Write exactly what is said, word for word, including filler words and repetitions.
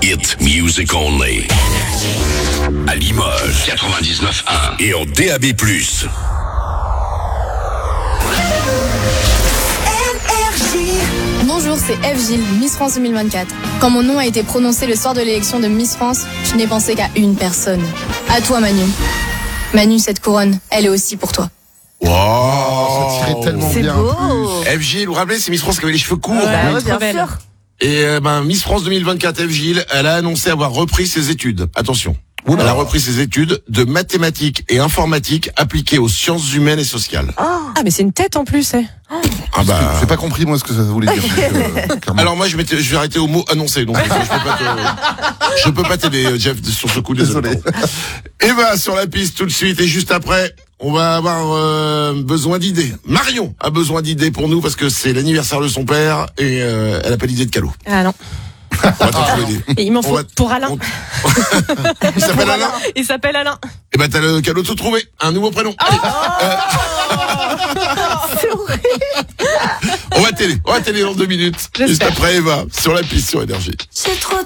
Hit music only. À Limoges, quatre-vingt-dix-neuf un. Et en D A B plus. Bonjour, c'est Eve Gilles, Miss France deux mille vingt-quatre. Quand mon nom a été prononcé le soir de l'élection de Miss France, je n'ai pensé qu'à une personne. À toi, Manu. Manu, cette couronne, elle est aussi pour toi. Wow, ça tirait tellement C'est bien. beau. F G, vous vous rappelez, c'est Miss France qui avait les cheveux courts. Bah Oui. ouais, bien sûr. Et euh, ben Miss France deux mille vingt-quatre, F Gilles, elle a annoncé avoir repris ses études. Attention. Oula. Elle a repris ses études de mathématiques et informatique appliquées aux sciences humaines et sociales. Ah, mais c'est une tête en plus, eh. Ah bah. J'ai pas compris moi ce que ça voulait dire. euh, clairement. Alors moi je m'étais, je vais arrêter au mot annoncé, donc je peux pas te, je peux pas t'aider, Jeff, sur ce coup. Désolé. Désolé. Et ben sur la piste tout de suite et juste après, on va avoir euh, besoin d'idées. Marion a besoin d'idées pour nous parce que c'est l'anniversaire de son père et euh, elle a pas d'idée de cadeau. Ah non. On va t'en trouver des. Et il m'en On faut va- pour Alain. on- Il s'appelle Alain. Il s'appelle Alain. Et ben t'as le cadeau de tout trouver, un nouveau prénom. Allez. C'est horrible. On va télé, on va télé dans deux minutes. J'espère. Juste après Eva sur la piste sur Énergie. C'est trop